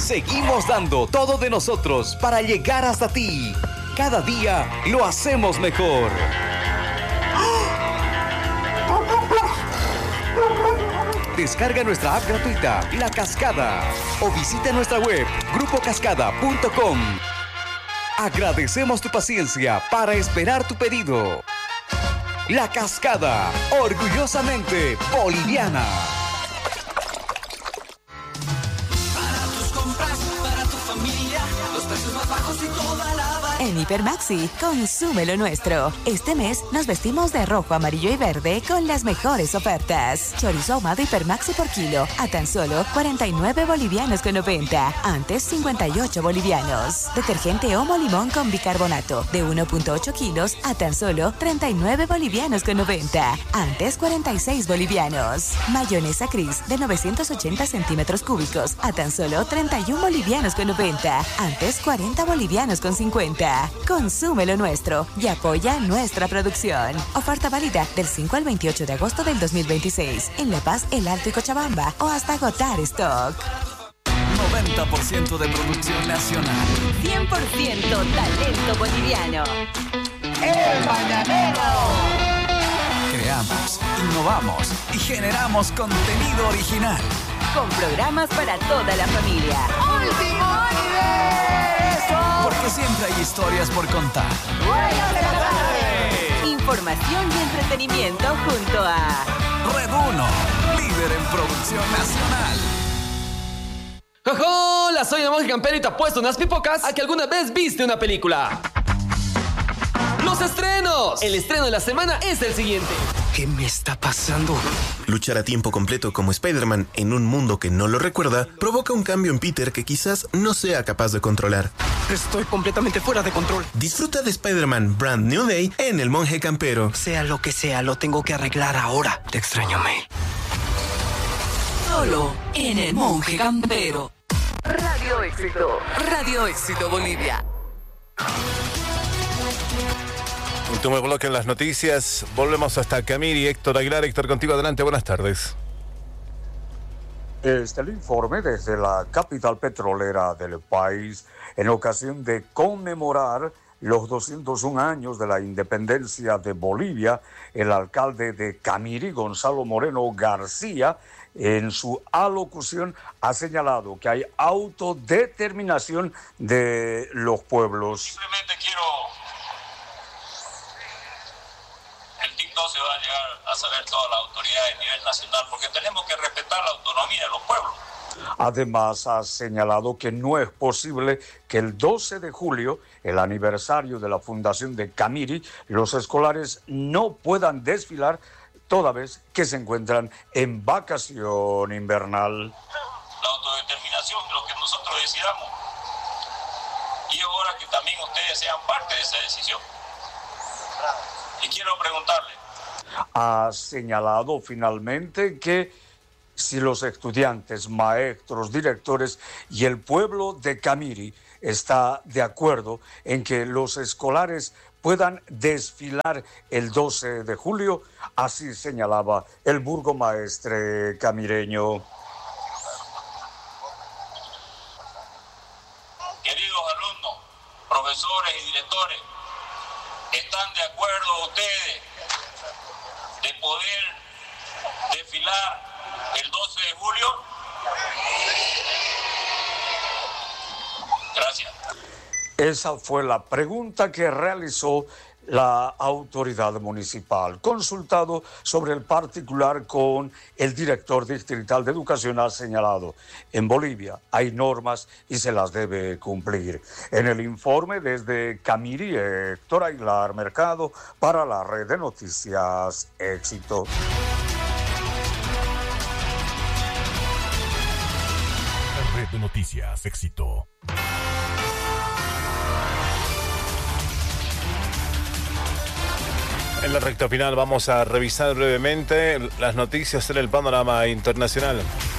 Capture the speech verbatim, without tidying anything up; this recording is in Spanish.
Seguimos dando todo de nosotros para llegar hasta ti. Cada día lo hacemos mejor. Descarga nuestra app gratuita, La Cascada, o visita nuestra web, grupo cascada punto com. Agradecemos tu paciencia para esperar tu pedido. La Cascada, orgullosamente boliviana. Para tus compras, para tu familia, los precios más bajos y toda la variedad. En Hipermaxi, consume lo nuestro. Este mes nos vestimos de rojo, amarillo y verde con las mejores ofertas. Chorizo ahumado Hipermaxi por kilo a tan solo cuarenta y nueve bolivianos con noventa. Antes cincuenta y ocho bolivianos. Detergente Omo Limón con bicarbonato de uno punto ocho kilos a tan solo treinta y nueve bolivianos con noventa. Antes cuarenta y seis bolivianos. Mayonesa Cris de novecientos ochenta centímetros cúbicos a tan solo treinta y uno bolivianos con noventa. Antes cuarenta bolivianos con cincuenta. Consume lo nuestro y apoya nuestra producción. Oferta válida del cinco al veintiocho de agosto del dos mil veintiséis en La Paz, El Alto y Cochabamba o hasta agotar stock. noventa por ciento de producción nacional. cien por ciento talento boliviano. ¡El Mañanero! Creamos, innovamos y generamos contenido original. Con programas para toda la familia. ¡Último universo! Porque siempre hay historias por contar. ¡Buenas de la tarde! Información y entretenimiento junto a Red uno, líder en producción nacional. ¡Hola! Soy el monje campero y te apuesto unas pipocas a que alguna vez viste una película. ¡Los estrenos! El estreno de la semana es el siguiente. ¿Qué me está pasando? Luchar a tiempo completo como Spider-Man en un mundo que no lo recuerda provoca un cambio en Peter que quizás no sea capaz de controlar. Estoy completamente fuera de control. Disfruta de Spider-Man Brand New Day en El Monje Campero. Sea lo que sea, lo tengo que arreglar ahora. Te extraño, May. Solo en El Monje Campero. Radio Éxito. Radio Éxito Bolivia. Último bloque en las noticias. Volvemos hasta Camiri. Héctor Aguilar. Héctor, contigo adelante. Buenas tardes. Este es el informe desde la capital petrolera del país en ocasión de conmemorar los doscientos un años de la independencia de Bolivia. El alcalde de Camiri, Gonzalo Moreno García, en su alocución ha señalado que hay autodeterminación de los pueblos. Simplemente quiero... El TIC no se va a llegar a saber todas las autoridades a nivel nacional porque tenemos que respetar la autonomía de los pueblos. Además, ha señalado que no es posible que el doce de julio, el aniversario de la fundación de Camiri, los escolares no puedan desfilar toda vez que se encuentran en vacación invernal. La autodeterminación de lo que nosotros decidamos. Y ahora que también ustedes sean parte de esa decisión. Y quiero preguntarle. Ha señalado finalmente que si los estudiantes, maestros, directores y el pueblo de Camiri está de acuerdo en que los escolares puedan desfilar el doce de julio, así señalaba el burgomaestre camireño. Queridos alumnos, profesores y directores, ¿están de acuerdo ustedes de poder desfilar el doce de julio? Gracias. Esa fue la pregunta que realizó la autoridad municipal. Consultado sobre el particular con el director distrital de educación, ha señalado: en Bolivia hay normas y se las debe cumplir. En el informe desde Camiri, Héctor Aguilar Mercado para la red de noticias Éxito. La red de noticias Éxito. En la recta final vamos a revisar brevemente las noticias en el panorama internacional.